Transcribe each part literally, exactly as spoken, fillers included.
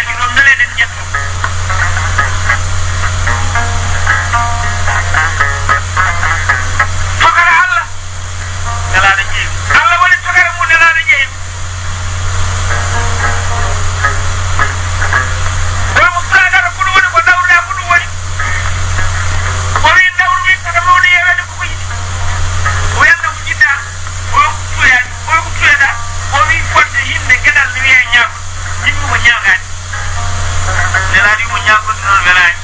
kaaji ɗon ngaleɗen ƴetto togara Allah nelaɗo ƴeewi Allah woni togara mum nelaɗo ƴeewi o mustagara ko ɗum woni ko dawruɗa ko ɗum woni o wi dawru wi kata mawɗo yewede koko yiɗi o yanda ko jiɗɗa o tuyaɗi o ko tuyaɗa o wi fodde yimɓe gueɗal ne wiye ñaago yimɓe ko ñaagani nelaɗo wimo ñaagode noon welani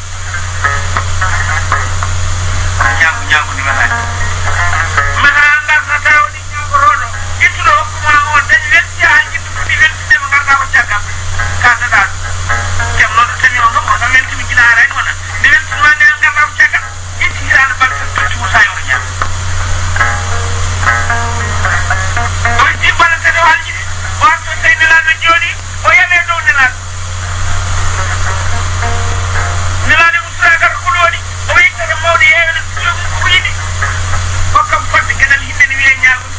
ñaago ñaagude welani mehra garta tawɗi ñaagoroɗo ittuɗo hokkuma on dañi welti ha jiɗɗo fuɗɗi weltidema garta ko caggal kasaɗa ɗum kem noon ɗo tawi on kam on tan weltimi gila arani wona nde weltinima nde garta ko caggal itti hirano balta tottimo sa yono ñaam o itti ballatede o haljiɗi o arto tawi nelaɗo jooɗi o yaɓe dow nelaɗo nelaɗo mustagata ko ɗoɗi o yittata mawɗo yewene jomum koko yiɗi hokkam fodde gueɗal yimɓe ne wiye ñaagude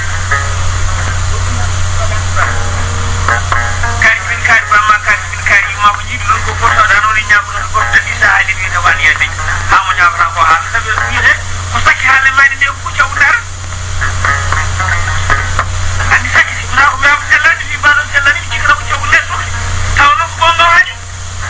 kaari min kaari bamma kaari min kaari yumma ko jiiɗi ɗon ko gotoɗa noon e ñaagude ko goto tati sa haali wiyete wani yedde ha mo ñaagata ko haala sabi wiyete ko sakki haale maɗe nde ko cawdara